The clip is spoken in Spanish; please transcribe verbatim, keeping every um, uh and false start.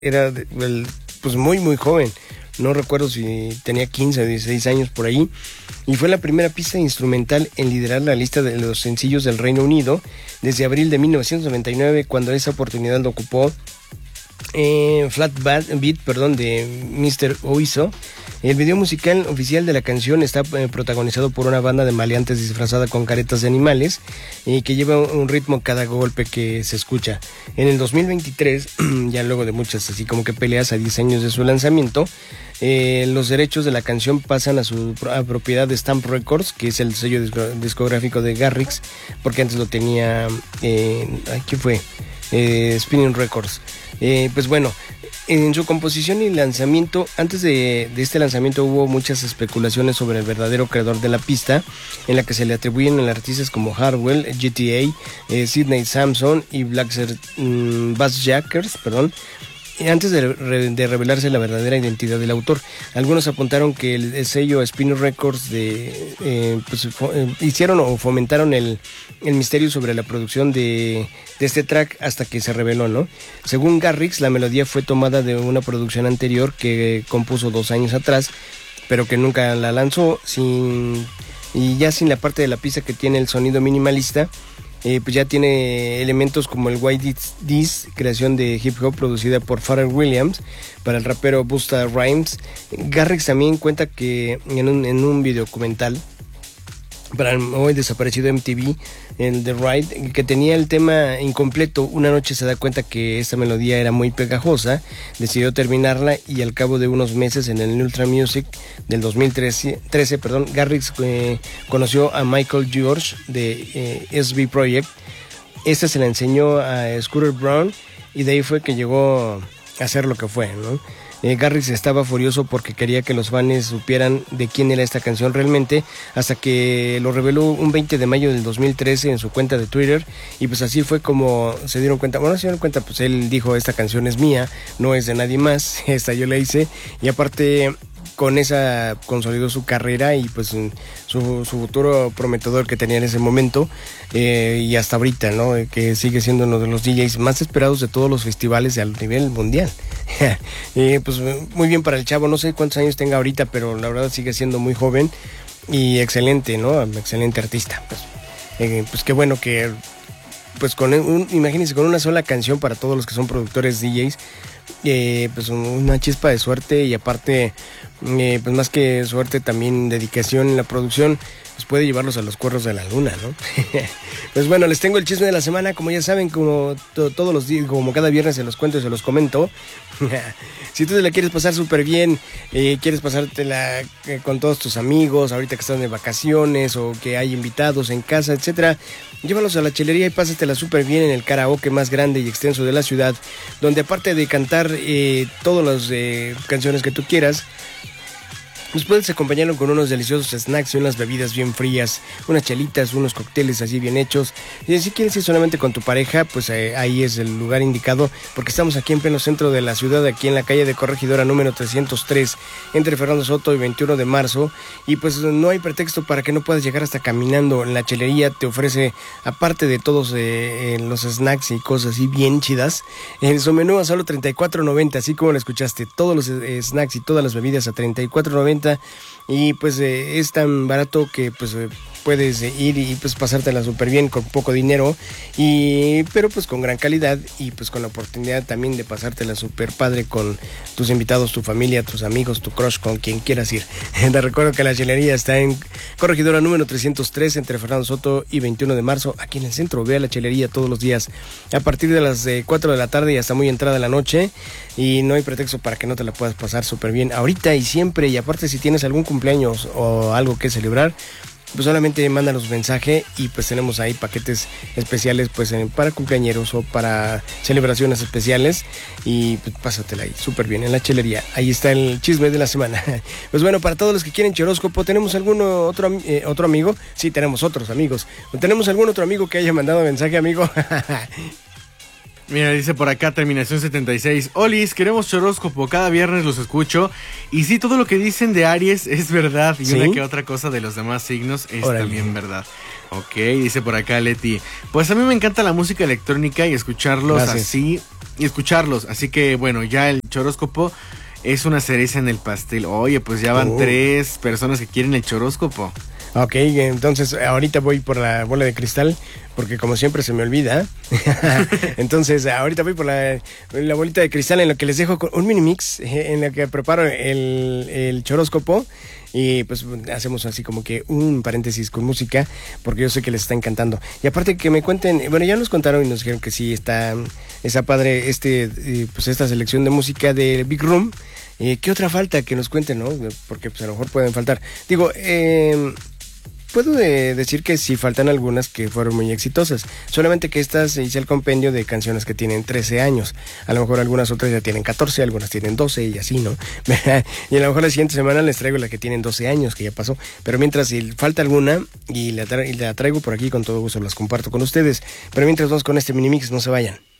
era de, el, pues muy muy joven, no recuerdo si tenía quince o dieciséis años por ahí, y fue la primera pista instrumental en liderar la lista de los sencillos del Reino Unido desde abril de mil novecientos noventa y nueve, cuando esa oportunidad lo ocupó eh, Flat Beat, perdón, de mister Oizo. El video musical oficial de la canción está eh, protagonizado por una banda de maleantes disfrazada con caretas de animales y eh, que lleva un ritmo cada golpe que se escucha. En el dos mil veintitrés, ya luego de muchas así como que peleas a diez años de su lanzamiento, eh, los derechos de la canción pasan a su a propiedad de Stamp Records, que es el sello discográfico de Garrix, porque antes lo tenía, eh, ¿qué fue? Eh, Spinning Records. Eh, pues bueno, en su composición y lanzamiento, antes de, de este lanzamiento hubo muchas especulaciones sobre el verdadero creador de la pista, en la que se le atribuyen a artistas como Hardwell, G T A, eh, Sidney Samson y Blackster um, Bassjackers, perdón. Antes de, de revelarse la verdadera identidad del autor, algunos apuntaron que el, el sello Spinning Records de, eh, pues, fo, eh, hicieron o fomentaron el, el misterio sobre la producción de, de este track hasta que se reveló, ¿no? Según Garrix, la melodía fue tomada de una producción anterior que compuso dos años atrás, pero que nunca la lanzó, sin, y ya sin la parte de la pista que tiene el sonido minimalista. Eh, pues ya tiene elementos como el Why Did This, creación de hip hop producida por Pharrell Williams para el rapero Busta Rhymes. Garrix también cuenta que en un, en un videodocumental para el hoy desaparecido M T V, el The Ride, que tenía el tema incompleto, una noche se da cuenta que esta melodía era muy pegajosa, decidió terminarla y al cabo de unos meses en el Ultra Music del dos mil trece, perdón, Garrix eh, conoció a Michael George de eh, S B Project. Esta se la enseñó a Scooter Braun y de ahí fue que llegó a hacer lo que fue, ¿no? Eh, Garrix estaba furioso porque quería que los fans supieran de quién era esta canción realmente, hasta que lo reveló un veinte de mayo del dos mil trece en su cuenta de Twitter, y pues así fue como se dieron cuenta. Bueno, se dieron cuenta, pues él dijo: esta canción es mía, no es de nadie más, esta yo la hice, y aparte con esa consolidó su carrera y pues su, su futuro prometedor que tenía en ese momento, eh, y hasta ahorita, ¿no? Que sigue siendo uno de los D Js más esperados de todos los festivales a nivel mundial. eh, pues muy bien para el chavo, no sé cuántos años tenga ahorita, pero la verdad sigue siendo muy joven y excelente, ¿no? Excelente artista. Pues, eh, pues qué bueno que, pues con un, imagínense, con una sola canción para todos los que son productores D Js, eh, pues una chispa de suerte, y aparte, eh, pues más que suerte, también dedicación en la producción, pues puede llevarlos a los cuernos de la luna, ¿no? Pues bueno, les tengo el chisme de la semana, como ya saben, como to- todos los días, como cada viernes se los cuento y se los comento. Si tú te la quieres pasar súper bien, eh, quieres pasártela eh, con todos tus amigos, ahorita que están de vacaciones o que hay invitados en casa, etcétera, llévalos a la chelería y pásatela súper bien en el karaoke más grande y extenso de la ciudad, donde aparte de cantar eh, todas las eh, canciones que tú quieras, pues puedes acompañarlo con unos deliciosos snacks y unas bebidas bien frías, unas chelitas, unos cócteles así bien hechos. Y si quieres ir solamente con tu pareja, pues eh, ahí es el lugar indicado, porque estamos aquí en pleno centro de la ciudad, aquí en la calle de Corregidora número trescientos tres, entre Fernando Soto y veintiuno de marzo, y pues no hay pretexto para que no puedas llegar hasta caminando. La chelería te ofrece, aparte de todos eh, eh, los snacks y cosas así bien chidas, en su menú a solo treinta y cuatro noventa, así como lo escuchaste, todos los eh, snacks y todas las bebidas a treinta y cuatro noventa. Y pues eh, es tan barato que pues eh, puedes eh, ir y pues pasártela súper bien con poco dinero, y pero pues con gran calidad, y pues con la oportunidad también de pasártela súper padre con tus invitados, tu familia, tus amigos, tu crush, con quien quieras ir. Te recuerdo que la chelería está en Corregidora número trescientos tres, entre Fernando Soto y veintiuno de marzo, aquí en el centro. Ve a la chelería todos los días a partir de las eh, cuatro de la tarde y hasta muy entrada la noche, y no hay pretexto para que no te la puedas pasar súper bien ahorita y siempre. Y aparte, si tienes algún cumpleaños o algo que celebrar, pues solamente mándanos mensaje y pues tenemos ahí paquetes especiales pues para cumpleañeros o para celebraciones especiales, y pues pásatela ahí súper bien en la chelería. Ahí está el chisme de la semana. Pues bueno, para todos los que quieren choróscopo, ¿tenemos algún otro, eh, otro amigo? Sí, tenemos otros amigos. ¿Tenemos algún otro amigo que haya mandado mensaje, amigo? Mira, dice por acá, terminación setenta y seis. Olis, queremos choróscopo, cada viernes los escucho. Y sí, todo lo que dicen de Aries es verdad. Y ¿sí? Una que otra cosa de los demás signos es Órale. También verdad. Ok, dice por acá Leti. Pues a mí me encanta la música electrónica y escucharlos Gracias. así. Y escucharlos. Así que bueno, ya el choróscopo es una cereza en el pastel. Oye, pues ya van oh. tres personas que quieren el choróscopo. Ok, entonces ahorita voy por la bola de cristal, porque como siempre se me olvida. Entonces ahorita voy por la, la bolita de cristal, en lo que les dejo un mini mix, en la que preparo el, el choróscopo. Y pues hacemos así como que un paréntesis con música, porque yo sé que les está encantando. Y aparte que me cuenten, bueno, ya nos contaron y nos dijeron que sí está, está padre este, pues esta selección de música de Big Room. Eh, ¿Qué otra falta que nos cuenten, no? Porque pues a lo mejor pueden faltar. Digo, eh... puedo de decir que sí faltan algunas que fueron muy exitosas, solamente que estas hice el compendio de canciones que tienen trece años, a lo mejor algunas otras ya tienen catorce, algunas tienen doce y así, ¿no? Y a lo mejor la siguiente semana les traigo la que tienen doce años, que ya pasó, pero mientras si falta alguna y la, tra- y la traigo por aquí, con todo gusto las comparto con ustedes, pero mientras vamos con este mini mix, no se vayan.